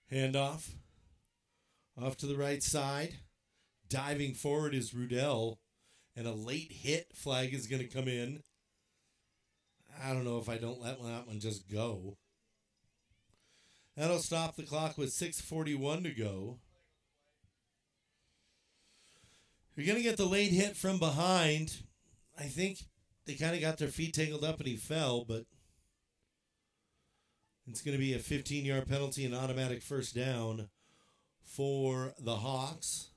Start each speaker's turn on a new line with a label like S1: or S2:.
S1: Handoff. Off to the right side. Diving forward is Rudell. And a late hit flag is going to come in. I don't know if I don't let that one just go. That'll stop the clock with 6:41 to go. You're going to get the late hit from behind. I think they kind of got their feet tangled up and he fell, but it's going to be a 15-yard penalty and automatic first down for the Hawks.